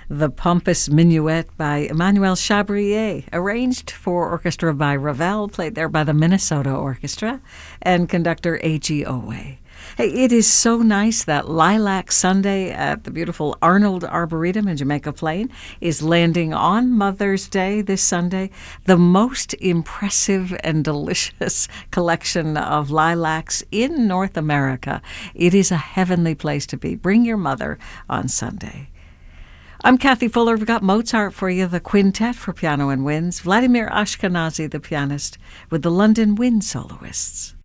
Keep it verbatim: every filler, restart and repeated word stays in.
The Pompous Minuet by Emmanuel Chabrier, arranged for orchestra by Ravel, played there by the Minnesota Orchestra, and conductor A G Owe. Hey, it is so nice that Lilac Sunday at the beautiful Arnold Arboretum in Jamaica Plain is landing on Mother's Day this Sunday. The most impressive and delicious collection of lilacs in North America. It is a heavenly place to be. Bring your mother on Sunday. I'm Kathy Fuller. We've got Mozart for you, the quintet for piano and winds, Vladimir Ashkenazy, the pianist, with the London Wind Soloists.